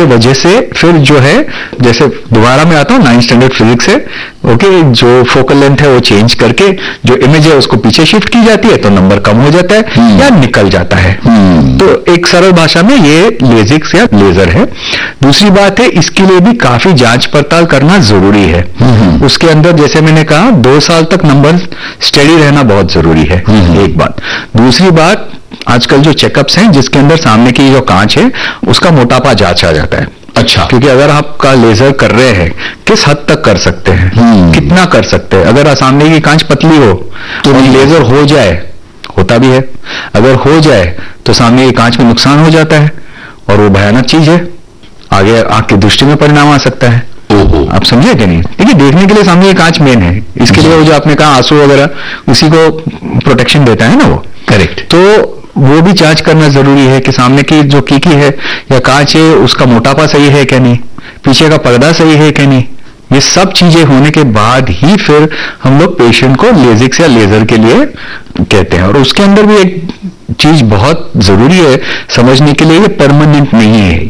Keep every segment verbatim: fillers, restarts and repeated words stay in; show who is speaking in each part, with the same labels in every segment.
Speaker 1: उसके वजह से फिर जो है, जैसे दोबारा मैं आता हूँ नाइन्थ स्टैंडर्ड फिजिक्स से, ओके, जो फोकल लेंथ है वो चेंज करके जो इमेज है उसको पीछे शिफ्ट की जाती है तो नंबर कम हो जाता है या निकल जाता है। तो एक सरल भाषा में ये लेजिक्स या लेजर है। दूसरी बात है, इसके लिए भी काफी जांच पड़ताल करना जरूरी है। उसके अंदर जैसे मैंने कहा दो साल तक नंबर स्टेडी रहना बहुत जरूरी है, एक बात। दूसरी बात, आजकल जो चेकअप्स हैं जिसके अंदर सामने की जो कांच है उसका मोटापा जांचा जाता है।
Speaker 2: अच्छा,
Speaker 1: क्योंकि अगर आपका लेजर कर रहे हैं किस हद तक कर सकते हैं, कितना कर सकते हैं। अगर सामने की कांच पतली हो तो लेजर हो जाए, होता भी है, अगर हो जाए तो सामने की कांच में नुकसान हो जाता है और वो भयानक चीज है, आगे आंख की दृष्टि में परिणाम आ सकता है। आप समझे कि नहीं? देखिए, देखने के लिए सामने की कांच मेन है, इसके लिए वो जो आपने कहा आंसू वगैरह उसी को प्रोटेक्शन देता है ना वो।
Speaker 2: करेक्ट।
Speaker 1: तो वो भी जांच करना जरूरी है कि सामने की जो कीकी है या कांच है उसका मोटापा सही है क्या नहीं, पीछे का पर्दा सही है क्या नहीं। ये सब चीजें होने के बाद ही फिर हम लोग पेशेंट को लेजिक्स या लेजर के लिए कहते हैं। और उसके अंदर भी एक चीज बहुत जरूरी है समझने के लिए, ये परमानेंट नहीं है।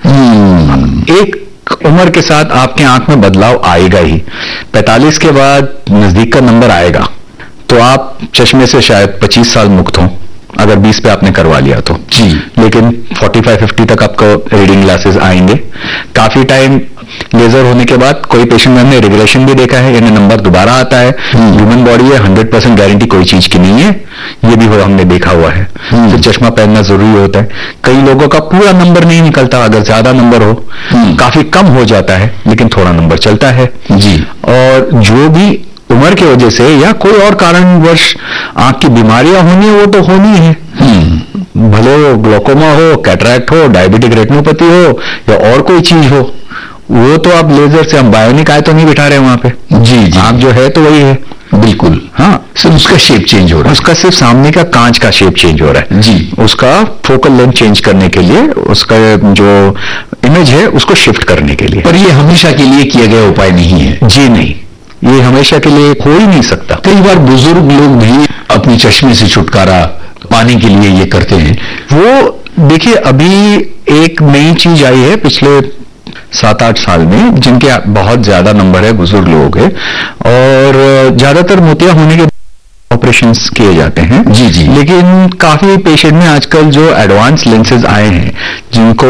Speaker 1: एक उम्र के साथ आपके आंख में बदलाव आएगा ही। पैंतालीस के बाद नजदीक का नंबर आएगा तो आप चश्मे से शायद पच्चीस साल मुक्त हों, अगर बीस पे आपने करवा लिया तो
Speaker 2: जी।
Speaker 1: लेकिन पैंतालीस पचास तक आपको रीडिंग ग्लासेस आएंगे। काफी टाइम लेजर होने के बाद कोई पेशेंट में हमने रिग्रेशन भी देखा है, यानी नंबर दोबारा आता है। ह्यूमन बॉडी है, हंड्रेड परसेंट गारंटी कोई चीज की नहीं है, ये भी हो हमने देखा हुआ है। तो चश्मा पहनना जरूरी होता है। कई लोगों का पूरा नंबर नहीं निकलता, अगर ज्यादा नंबर हो, काफी कम हो जाता है लेकिन थोड़ा नंबर चलता है
Speaker 2: जी।
Speaker 1: और जो भी उम्र की वजह से या कोई और कारणवश आंख की बीमारियां होनी है वो तो होनी है, भले वो ग्लोकोमा हो, कैटरैक्ट हो, डायबिटिक रेटिनोपैथी हो या और कोई चीज हो, वो तो आप लेजर से, हम बायोनिक आए तो नहीं बिठा रहे वहां पे।
Speaker 2: जी जी।
Speaker 1: आंख जो है तो वही है,
Speaker 2: बिल्कुल।
Speaker 1: हाँ,
Speaker 2: सिर्फ उसका शेप चेंज हो रहा है,
Speaker 1: उसका सिर्फ सामने का कांच का शेप चेंज हो रहा है
Speaker 2: जी।
Speaker 1: उसका फोकल लेंथ चेंज करने के लिए, उसका जो इमेज है उसको शिफ्ट करने के लिए।
Speaker 2: पर ये हमेशा के लिए किया गया उपाय नहीं है।
Speaker 1: जी नहीं, ये हमेशा के लिए हो ही नहीं सकता।
Speaker 2: कई बार बुजुर्ग लोग भी अपनी चश्मे से छुटकारा पाने के लिए ये करते हैं।
Speaker 1: वो देखिए, अभी एक नई चीज आई है पिछले सात आठ साल में, जिनके बहुत ज्यादा नंबर है बुजुर्ग लोगों के, और ज्यादातर मोतिया होने के ऑपरेशंस किए जाते हैं।
Speaker 2: जी जी।
Speaker 1: लेकिन काफी पेशेंट में आजकल जो एडवांस लेंसेज आए हैं, जिनको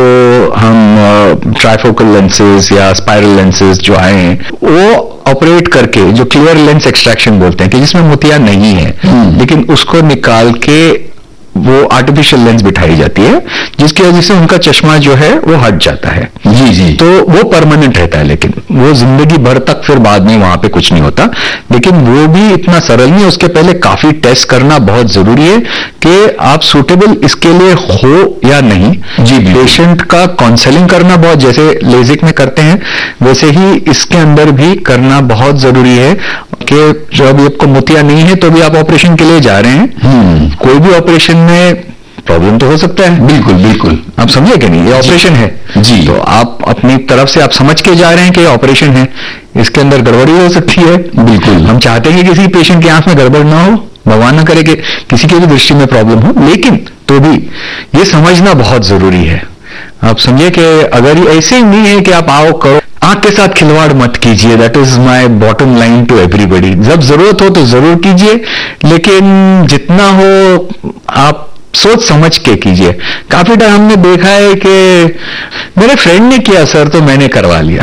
Speaker 1: हम ट्राइफोकल लेंसेज या स्पाइरल लेंसेज जो आए हैं, वो ऑपरेट करके जो क्लियर लेंस एक्सट्रैक्शन बोलते हैं कि जिसमें मोतिया नहीं है, लेकिन उसको निकाल के वो आर्टिफिशियल लेंस बिठाई जाती है, जिसकी वजह से उनका चश्मा जो है वो हट जाता है।
Speaker 2: जी जी।
Speaker 1: तो वो परमानेंट रहता है, लेकिन वो जिंदगी भर तक फिर बाद में वहां पे कुछ नहीं होता। लेकिन वो भी इतना सरल नहीं है, उसके पहले काफी टेस्ट करना बहुत जरूरी है कि आप सूटेबल इसके लिए हो या नहीं। जी, पेशेंट का काउंसलिंग करना बहुत, जैसे लेजिक में करते हैं वैसे ही इसके अंदर भी करना बहुत जरूरी है कि जब आपको मोतिया नहीं है तो भी आप ऑपरेशन के लिए जा रहे हैं, कोई भी ऑपरेशन में प्रॉब्लम तो हो सकता है।
Speaker 2: बिल्कुल बिल्कुल।
Speaker 1: आप समझे कि नहीं, ये ऑपरेशन है
Speaker 2: जी।
Speaker 1: तो आप अपनी तरफ से आप समझ के जा रहे हैं कि ये ऑपरेशन है, इसके अंदर गड़बड़ी हो सकती है।
Speaker 2: बिल्कुल।
Speaker 1: हम चाहते हैं कि किसी पेशेंट की आंख में गड़बड़ ना हो, भगवान ना करे कि किसी की भी दृष्टि में प्रॉब्लम हो, लेकिन तो भी ये समझना बहुत जरूरी है। आप समझिए कि अगर ये ऐसे ही नहीं है कि आप आओ करो, आंख के साथ खिलवाड़ मत कीजिए। That is my bottom line to everybody. जब जरूरत हो तो जरूर कीजिए, लेकिन जितना हो आप सोच समझ के कीजिए। काफी टाइम हमने देखा है कि मेरे फ्रेंड ने किया सर तो मैंने करवा लिया।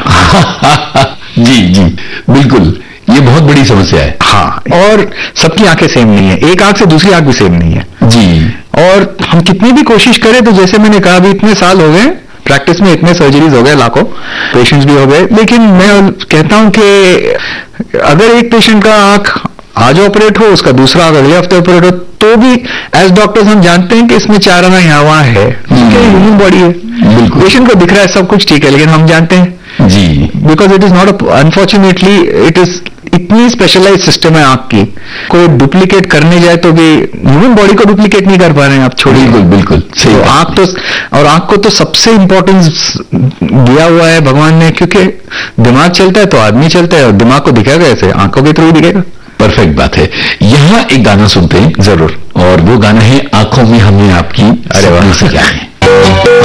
Speaker 2: जी जी बिल्कुल, ये बहुत बड़ी समस्या है।
Speaker 1: हाँ, और सबकी आंखें सेम नहीं है, एक आंख से दूसरी आंख भी सेम नहीं है
Speaker 2: जी। और
Speaker 1: हम कितनी भी कोशिश करें तो जैसे मैंने कहा अभी इतने साल हो गए प्रैक्टिस में, इतने सर्जरीज हो गए, लाखों पेशेंट्स भी हो गए, लेकिन मैं कहता हूं कि अगर एक पेशेंट का आंख आज ऑपरेट हो, उसका दूसरा आंख अगले हफ्ते ऑपरेट हो, तो भी एज डॉक्टर्स हम जानते हैं कि इसमें चार आना यहाँ वहां है, ह्यूमन बॉडी है। बिल्कुल, पेशेंट को दिख रहा है सब कुछ ठीक है, लेकिन हम जानते हैं
Speaker 2: जी,
Speaker 1: because it is not, unfortunately it is इतनी स्पेशलाइज सिस्टम है आंख की, कोई डुप्लीकेट करने जाए तो भी ह्यूमन बॉडी को डुप्लीकेट नहीं कर पा रहे हैं आप, छोड़िए।
Speaker 2: बिल्कुल बिल्कुल सही।
Speaker 1: तो आंख तो, और आंख को तो सबसे इंपॉर्टेंस दिया हुआ है भगवान ने, क्योंकि दिमाग चलता है तो आदमी चलता है, और दिमाग को दिखेगा ऐसे, आंखों के थ्रू दिखेगा।
Speaker 2: परफेक्ट बात है। यहाँ एक गाना सुनते हैं
Speaker 1: जरूर,
Speaker 2: और वो गाना है आंखों में हमने आपकी।
Speaker 1: अरे वाह,
Speaker 2: से क्या है।